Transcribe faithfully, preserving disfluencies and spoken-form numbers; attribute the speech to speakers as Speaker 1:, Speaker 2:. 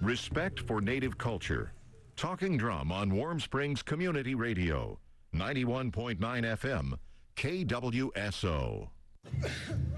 Speaker 1: Respect for Native Culture. Talking Drum on Warm Springs Community Radio. ninety-one point nine F M, K W S O.